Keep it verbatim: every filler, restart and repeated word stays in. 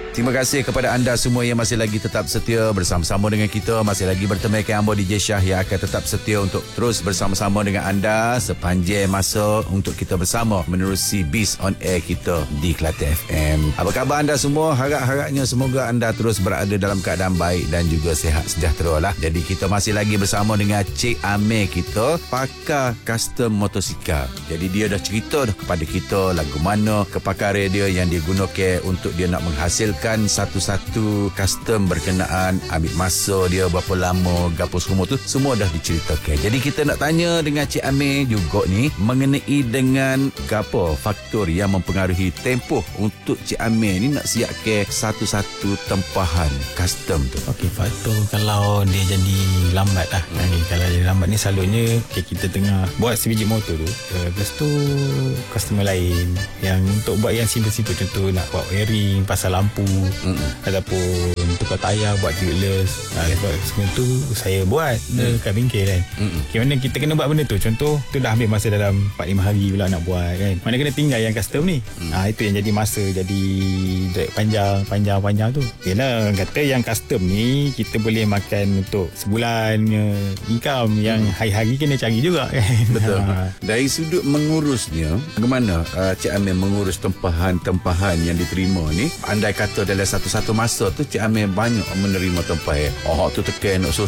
Terima kasih kepada anda semua yang masih lagi tetap setia bersama-sama dengan kita. Masih lagi bertemankan Ambo D J Syah yang akan tetap setia untuk terus bersama-sama dengan anda sepanjang masa untuk kita bersama menerusi Biz on Air kita di Kelate F M. Apa khabar anda semua? Harap-harapnya semoga anda terus berada dalam keadaan baik dan juga sihat sejahtera lah. Jadi kita masih lagi bersama dengan Cik Amir kita, pakar custom motosikal. Jadi dia dah cerita dah kepada kita lagu mana kepakaran dia yang dia gunakan untuk dia nak menghasilkan satu-satu custom berkenaan, ambil masa dia berapa lama, gapo semua tu semua dah diceritakan. Jadi kita nak tanya dengan Cik Amir juga ni mengenai dengan gapo faktor yang mempengaruhi tempoh untuk Cik Amir ni nak siapkan satu-satu tempahan custom tu. Okey, faktor kalau dia jadi lambat lah. Hmm. Okay, kalau dia lambat ni selalunya okay, kita tengah buat sebiji motor tu, uh, lepas tu customer lain yang untuk buat yang simple-simple, contoh nak buat wiring, pasang lampu, mm-hmm. ataupun tukar tayar, buat tubeless, yeah. Sebab semua tu saya buat mm. dekat bengkel kan. Mm-hmm. Okay, mana kita kena buat benda tu, contoh tu dah ambil masa dalam empat lima hari pula nak buat kan, mana kena tinggal yang custom ni. mm. ha, Itu yang jadi masa, jadi panjang panjang panjang tu. Yelah, kata yang custom ni kita boleh makan untuk sebulan income, yang mm. hari-hari kena cari juga kan. Betul. ha. Dari sudut mengurusnya, bagaimana uh, Cik Amir mengurus tempahan-tempahan yang diterima ni? Andai kata dalam satu-satu masa tu Cik Amir banyak menerima tempahan, oh tu tekan